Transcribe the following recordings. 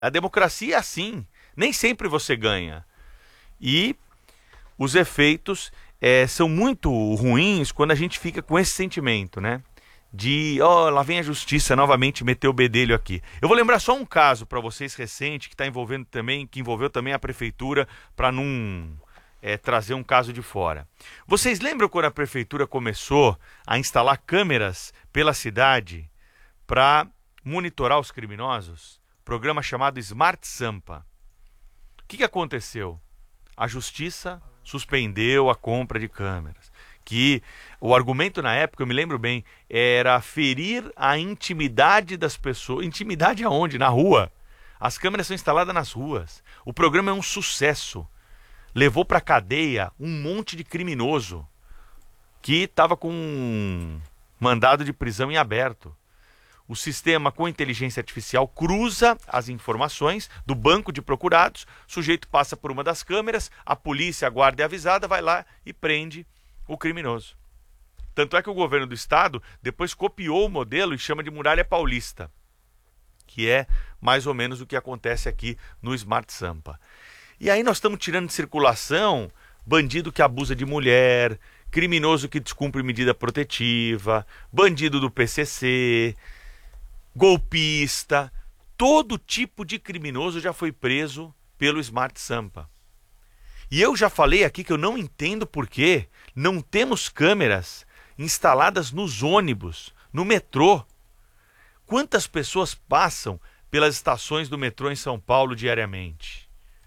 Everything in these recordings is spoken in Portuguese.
A democracia é assim. Nem sempre você ganha. E os efeitos são muito ruins quando a gente fica com esse sentimento, né? De, lá vem a justiça novamente meter o bedelho aqui. Eu vou lembrar só um caso para vocês recente que envolveu também a prefeitura, para não trazer um caso de fora. Vocês lembram quando a prefeitura começou a instalar câmeras pela cidade para monitorar os criminosos? Programa chamado Smart Sampa. O que aconteceu? A justiça suspendeu a compra de câmeras. Que o argumento na época, eu me lembro bem, era ferir a intimidade das pessoas. Intimidade aonde? Na rua. As câmeras são instaladas nas ruas. O programa é um sucesso. Levou para a cadeia um monte de criminoso que estava com um mandado de prisão em aberto. O sistema com inteligência artificial cruza as informações do banco de procurados, o sujeito passa por uma das câmeras, a polícia, a guarda é avisada, vai lá e prende o criminoso. Tanto é que o governo do estado depois copiou o modelo e chama de Muralha Paulista, que é mais ou menos o que acontece aqui no Smart Sampa. E aí nós estamos tirando de circulação bandido que abusa de mulher, criminoso que descumpre medida protetiva, bandido do PCC, golpista, todo tipo de criminoso já foi preso pelo Smart Sampa. E eu já falei aqui que eu não entendo por que não temos câmeras instaladas nos ônibus, no metrô. Quantas pessoas passam pelas estações do metrô em São Paulo diariamente?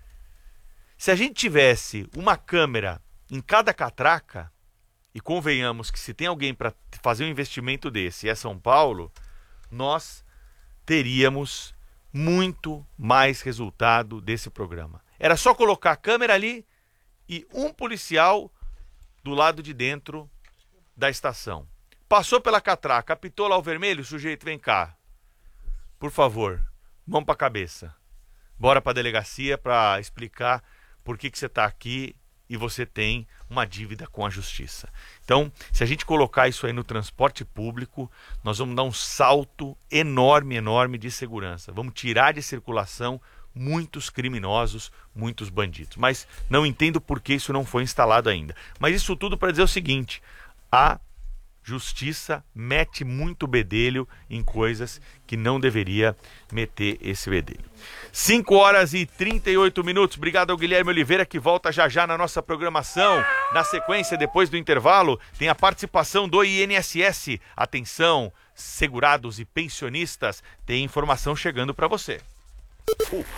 Se a gente tivesse uma câmera em cada catraca, e convenhamos que se tem alguém para fazer um investimento desse e é São Paulo, nós teríamos muito mais resultado desse programa. Era só colocar a câmera ali e um policial do lado de dentro da estação. Passou pela catraca, apitou lá o vermelho, sujeito, vem cá. Por favor, mão para a cabeça. Bora para a delegacia para explicar por que você está aqui e você tem uma dívida com a justiça. Então, se a gente colocar isso aí no transporte público, nós vamos dar um salto enorme, enorme de segurança. Vamos tirar de circulação muitos criminosos, muitos bandidos. Mas não entendo por que isso não foi instalado ainda. Mas isso tudo para dizer o seguinte: a justiça mete muito bedelho em coisas que não deveria meter esse bedelho. 5h38. Obrigado ao Guilherme Oliveira, que volta já já na nossa programação. Na sequência, depois do intervalo, tem a participação do INSS. Atenção, segurados e pensionistas, tem informação chegando para você.